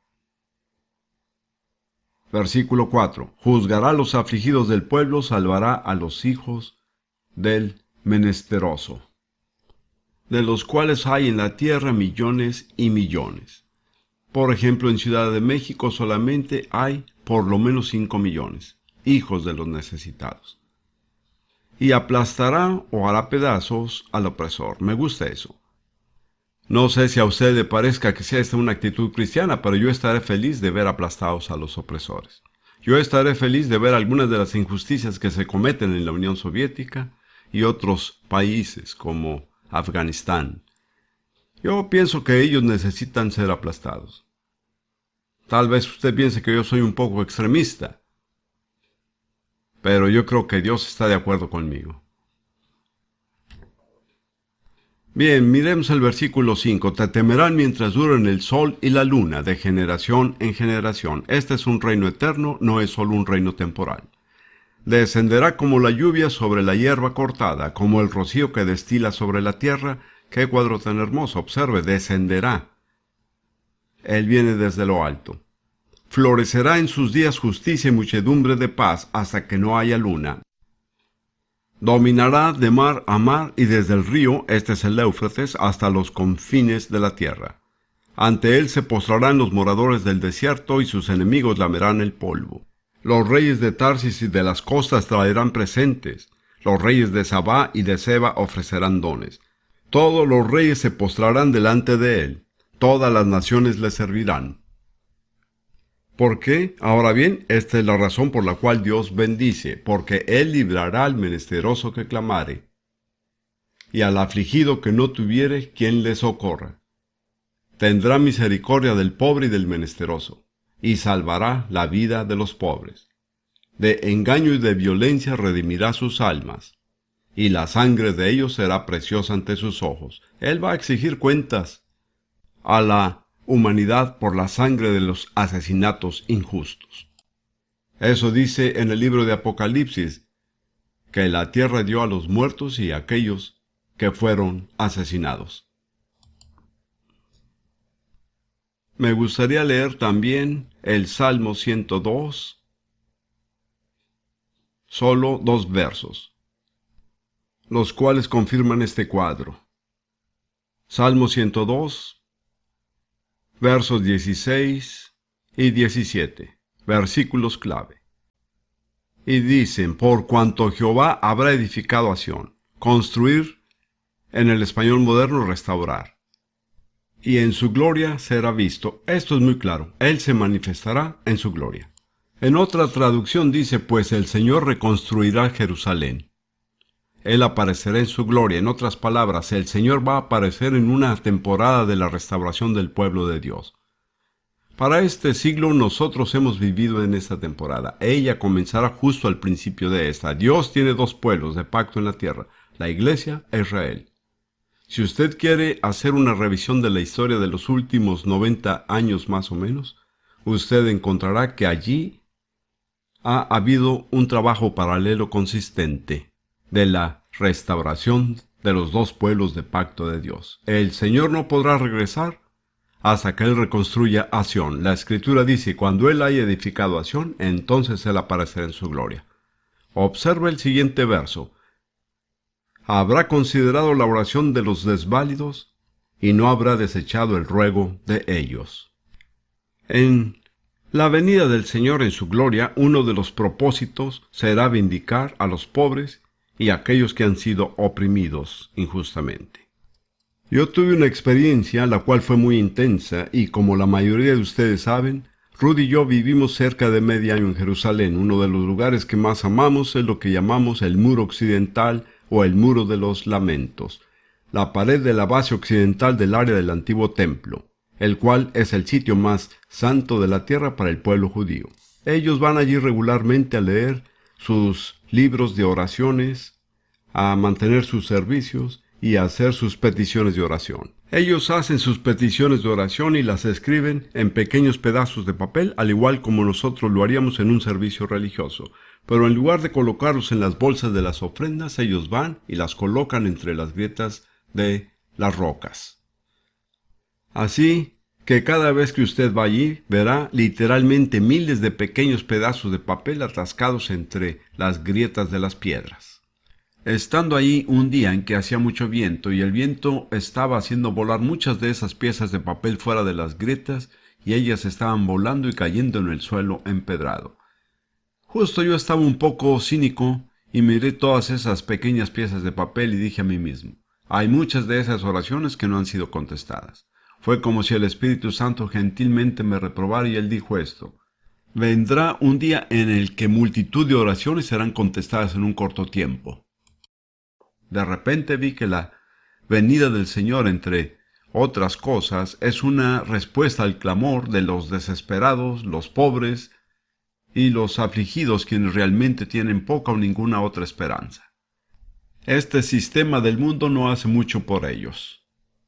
S1: Versículo cuatro. Juzgará a los afligidos del pueblo, salvará a los hijos del menesteroso, de los cuales hay en la tierra millones y millones. Por ejemplo, en Ciudad de México solamente hay por lo menos cinco millones, hijos de los necesitados. Y aplastará o hará pedazos al opresor. Me gusta eso. No sé si a usted le parezca que sea esta una actitud cristiana, pero yo estaré feliz de ver aplastados a los opresores. Yo estaré feliz de ver algunas de las injusticias que se cometen en la Unión Soviética y otros países como Afganistán. Yo pienso que ellos necesitan ser aplastados. Tal vez usted piense que yo soy un poco extremista, pero yo creo que Dios está de acuerdo conmigo. Bien, miremos el versículo cinco. Te temerán mientras duren el sol y la luna, de generación en generación. Este es un reino eterno, no es solo un reino temporal. Descenderá como la lluvia sobre la hierba cortada, como el rocío que destila sobre la tierra. ¡Qué cuadro tan hermoso! Observe, descenderá. Él viene desde lo alto. Florecerá en sus días justicia y muchedumbre de paz, hasta que no haya luna. Dominará de mar a mar y desde el río, este es el Éufrates, hasta los confines de la tierra. Ante él se postrarán los moradores del desierto y sus enemigos lamerán el polvo. Los reyes de Tarsis y de las costas traerán presentes. Los reyes de Sabá y de Seba ofrecerán dones. Todos los reyes se postrarán delante de él. Todas las naciones le servirán. ¿Por qué? Ahora bien, esta es la razón por la cual Dios bendice, porque Él librará al menesteroso que clamare, y al afligido que no tuviere quien le socorra. Tendrá misericordia del pobre y del menesteroso, y salvará la vida de los pobres. De engaño y de violencia redimirá sus almas, y la sangre de ellos será preciosa ante sus ojos. Él va a exigir cuentas a la humanidad por la sangre de los asesinatos injustos. Eso dice en el libro de Apocalipsis, que la tierra dio a los muertos y a aquellos que fueron asesinados. Me gustaría leer también el Salmo ciento dos, solo dos versos, los cuales confirman este cuadro. Salmo ciento dos, versos dieciséis y diecisiete, versículos clave. Y dicen, por cuanto Jehová habrá edificado a Sión, construir, en el español moderno, restaurar, y en su gloria será visto. Esto es muy claro, Él se manifestará en su gloria. En otra traducción dice, pues el Señor reconstruirá Jerusalén. Él aparecerá en su gloria. En otras palabras, el Señor va a aparecer en una temporada de la restauración del pueblo de Dios. Para este siglo nosotros hemos vivido en esta temporada. Ella comenzará justo al principio de esta. Dios tiene dos pueblos de pacto en la tierra, la Iglesia e Israel. Si usted quiere hacer una revisión de la historia de los últimos noventa años más o menos, usted encontrará que allí ha habido un trabajo paralelo consistente de la restauración de los dos pueblos de pacto de Dios. El Señor no podrá regresar hasta que Él reconstruya a Sión. La Escritura dice, cuando Él haya edificado a Sión, entonces Él aparecerá en su gloria. Observa el siguiente verso. Habrá considerado la oración de los desválidos y no habrá desechado el ruego de ellos. En la venida del Señor en su gloria, uno de los propósitos será vindicar a los pobres y a aquellos que han sido oprimidos injustamente. Yo tuve una experiencia la cual fue muy intensa y como la mayoría de ustedes saben, Rudy y yo vivimos cerca de medio año en Jerusalén. Uno de los lugares que más amamos es lo que llamamos el Muro Occidental o el Muro de los Lamentos, la pared de la base occidental del área del antiguo templo, el cual es el sitio más santo de la tierra para el pueblo judío. Ellos van allí regularmente a leer sus libros de oraciones, a mantener sus servicios y a hacer sus peticiones de oración. Ellos hacen sus peticiones de oración y las escriben en pequeños pedazos de papel, al igual como nosotros lo haríamos en un servicio religioso. Pero en lugar de colocarlos en las bolsas de las ofrendas, ellos van y las colocan entre las grietas de las rocas. Así que cada vez que usted va allí, verá literalmente miles de pequeños pedazos de papel atascados entre las grietas de las piedras. Estando allí un día en que hacía mucho viento y el viento estaba haciendo volar muchas de esas piezas de papel fuera de las grietas y ellas estaban volando y cayendo en el suelo empedrado. Justo yo estaba un poco cínico y miré todas esas pequeñas piezas de papel y dije a mí mismo, hay muchas de esas oraciones que no han sido contestadas. Fue como si el Espíritu Santo gentilmente me reprobara y Él dijo esto, vendrá un día en el que multitud de oraciones serán contestadas en un corto tiempo. De repente vi que la venida del Señor, entre otras cosas, es una respuesta al clamor de los desesperados, los pobres y los afligidos, quienes realmente tienen poca o ninguna otra esperanza. Este sistema del mundo no hace mucho por ellos.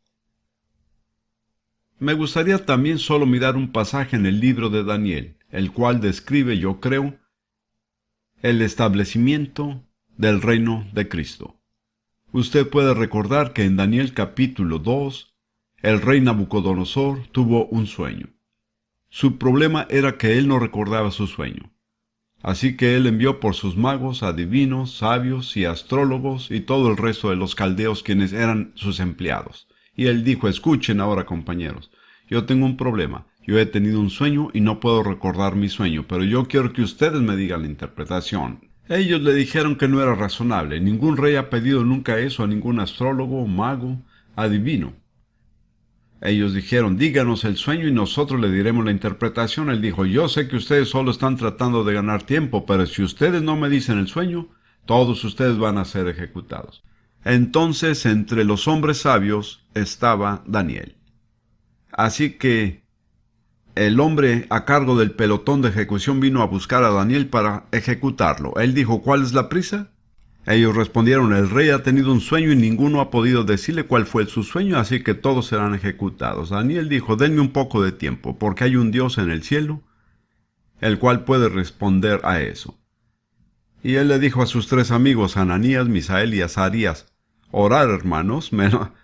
S1: Me gustaría también solo mirar un pasaje en el libro de Daniel, el cual describe, yo creo, el establecimiento del reino de Cristo. Usted puede recordar que en Daniel capítulo dos, el rey Nabucodonosor tuvo un sueño. Su problema era que él no recordaba su sueño. Así que él envió por sus magos, adivinos, sabios y astrólogos y todo el resto de los caldeos quienes eran sus empleados. Y él dijo, escuchen ahora compañeros, yo tengo un problema. Yo he tenido un sueño y no puedo recordar mi sueño, pero yo quiero que ustedes me digan la interpretación. Ellos le dijeron que no era razonable. Ningún rey ha pedido nunca eso a ningún astrólogo, mago, adivino. Ellos dijeron, díganos el sueño y nosotros le diremos la interpretación. Él dijo, yo sé que ustedes solo están tratando de ganar tiempo, pero si ustedes no me dicen el sueño, todos ustedes van a ser ejecutados. Entonces, entre los hombres sabios estaba Daniel. Así que el hombre a cargo del pelotón de ejecución vino a buscar a Daniel para ejecutarlo. Él dijo, ¿cuál es la prisa? Ellos respondieron, el rey ha tenido un sueño y ninguno ha podido decirle cuál fue su sueño, así que todos serán ejecutados. Daniel dijo, denme un poco de tiempo, porque hay un Dios en el cielo, el cual puede responder a eso. Y él le dijo a sus tres amigos, Ananías, Misael y Azarías, orar, hermanos, me lo...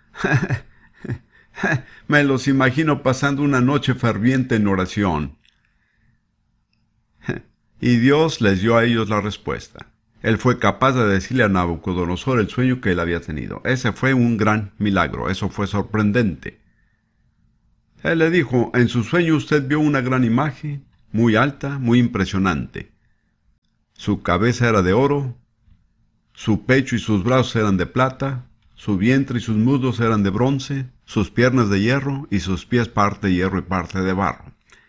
S1: Me los imagino pasando una noche ferviente en oración. Y Dios les dio a ellos la respuesta. él fue capaz de decirle a Nabucodonosor el sueño que él había tenido. Ese fue un gran milagro, eso fue sorprendente. Él le dijo, en su sueño usted vio una gran imagen, muy alta, muy impresionante. Su cabeza era de oro, su pecho y sus brazos eran de plata, su vientre y sus muslos eran de bronce, sus piernas de hierro y sus pies parte de hierro y parte de barro.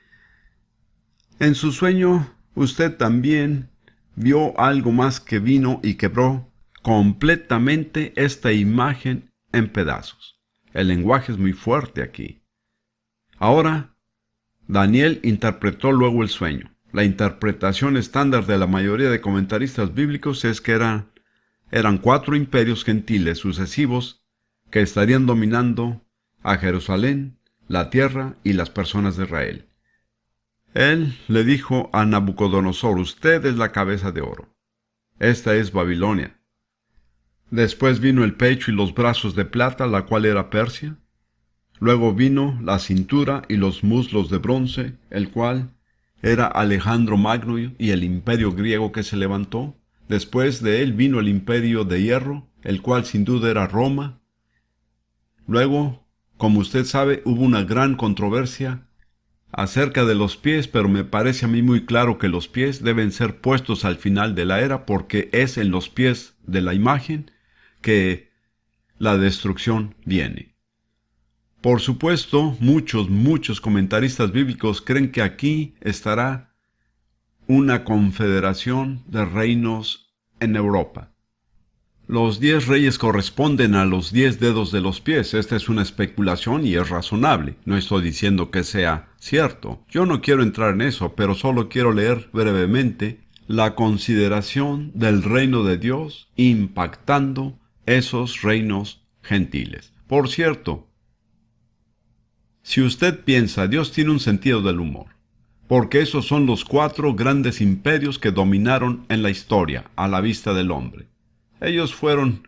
S1: En su sueño usted también vio algo más que vino y quebró completamente esta imagen en pedazos. El lenguaje es muy fuerte aquí. Ahora, Daniel interpretó luego el sueño. La interpretación estándar de la mayoría de comentaristas bíblicos es que eran, eran cuatro imperios gentiles sucesivos que estarían dominando a Jerusalén, la tierra y las personas de Israel. Él le dijo a Nabucodonosor, usted es la cabeza de oro. Esta es Babilonia. Después vino el pecho y los brazos de plata, la cual era Persia. Luego vino la cintura y los muslos de bronce, el cual era Alejandro Magno y el imperio griego que se levantó. Después de él vino el imperio de hierro, el cual sin duda era Roma. Luego, como usted sabe, hubo una gran controversia acerca de los pies, pero me parece a mí muy claro que los pies deben ser puestos al final de la era, porque es en los pies de la imagen que la destrucción viene. Por supuesto, muchos, muchos comentaristas bíblicos creen que aquí estará una confederación de reinos en Europa. Los diez reyes corresponden a los diez dedos de los pies. Esta es una especulación y es razonable. No estoy diciendo que sea cierto. Yo no quiero entrar en eso, pero solo quiero leer brevemente la consideración del reino de Dios impactando esos reinos gentiles. Por cierto, si usted piensa, Dios tiene un sentido del humor, porque esos son los cuatro grandes imperios que dominaron en la historia a la vista del hombre. Ellos fueron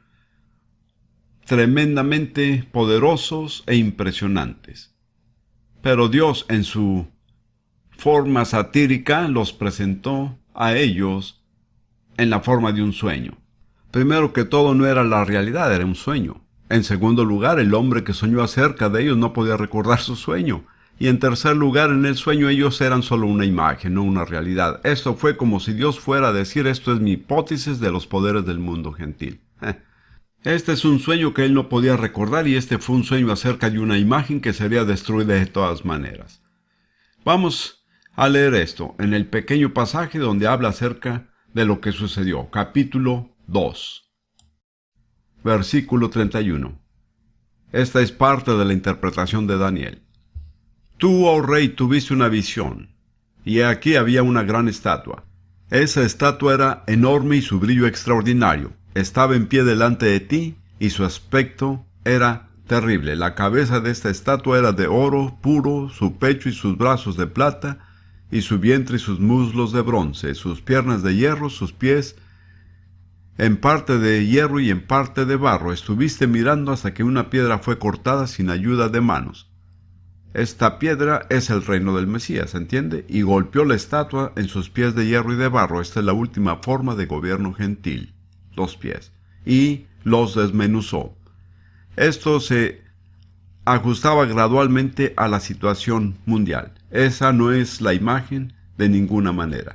S1: tremendamente poderosos e impresionantes. Pero Dios, en su forma satírica, los presentó a ellos en la forma de un sueño. Primero que todo, no era la realidad, era un sueño. En segundo lugar, el hombre que soñó acerca de ellos no podía recordar su sueño. Y en tercer lugar, en el sueño ellos eran solo una imagen, no una realidad. Esto fue como si Dios fuera a decir, esto es mi hipótesis de los poderes del mundo gentil. Este es un sueño que él no podía recordar y este fue un sueño acerca de una imagen que sería destruida de todas maneras. Vamos a leer esto en el pequeño pasaje donde habla acerca de lo que sucedió. Capítulo dos. Versículo treinta y uno. Esta es parte de la interpretación de Daniel. Tú, oh rey, tuviste una visión, y aquí había una gran estatua. Esa estatua era enorme y su brillo extraordinario. Estaba en pie delante de ti, y su aspecto era terrible. La cabeza de esta estatua era de oro puro, su pecho y sus brazos de plata, y su vientre y sus muslos de bronce, sus piernas de hierro, sus pies en parte de hierro y en parte de barro. Estuviste mirando hasta que una piedra fue cortada sin ayuda de manos. Esta piedra es el reino del Mesías, ¿entiende? Y golpeó la estatua en sus pies de hierro y de barro. Esta es la última forma de gobierno gentil, los pies. Y los desmenuzó. Esto se ajustaba gradualmente a la situación mundial. Esa no es la imagen de ninguna manera.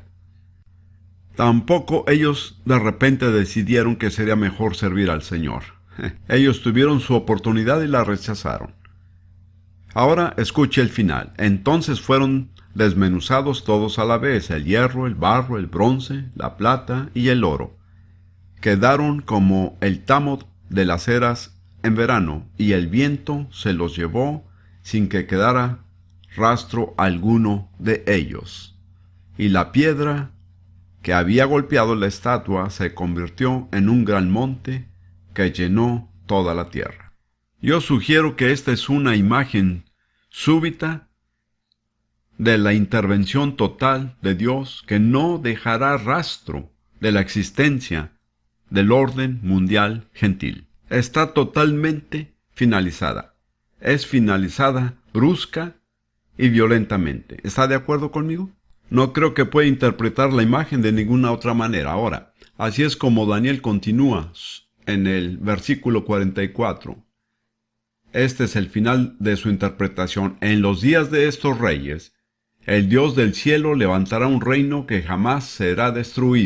S1: Tampoco ellos de repente decidieron que sería mejor servir al Señor. Ellos tuvieron su oportunidad y la rechazaron. Ahora escuche el final. Entonces fueron desmenuzados todos a la vez, el hierro, el barro, el bronce, la plata y el oro. Quedaron como el tamo de las eras en verano, y el viento se los llevó sin que quedara rastro alguno de ellos. Y la piedra que había golpeado la estatua se convirtió en un gran monte que llenó toda la tierra. Yo sugiero que esta es una imagen súbita de la intervención total de Dios que no dejará rastro de la existencia del orden mundial gentil. Está totalmente finalizada. Es finalizada brusca y violentamente. ¿Está de acuerdo conmigo? No creo que pueda interpretar la imagen de ninguna otra manera. Ahora, Así es como Daniel continúa en el versículo cuarenta y cuatro. Este es el final de su interpretación. En los días de estos reyes, el Dios del cielo levantará un reino que jamás será destruido.